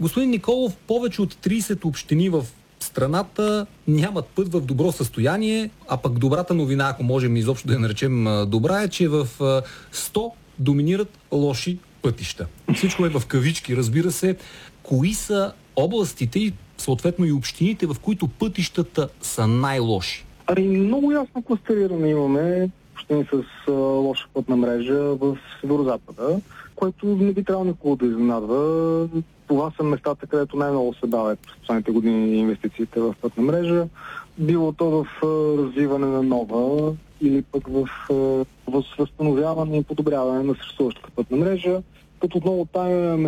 Господин Николов, повече от 30 общини в страната нямат път в добро състояние, а пък добрата новина, ако можем изобщо да я наречем добра, е, че в 100 доминират лоши пътища. Всичко е в кавички, разбира се. Кои са областите и съответно и общините, в които пътищата са най-лоши? Много ясно кластериране имаме общини с лоша пътна мрежа в Северозапада, което не би трябвало никога да изненадва. Това са местата, където най-много се дават в последните години инвестициите в пътна мрежа. Било то в развиване на нова или пък в възстановяване и подобряване на съществуващата пътна мрежа, като отново там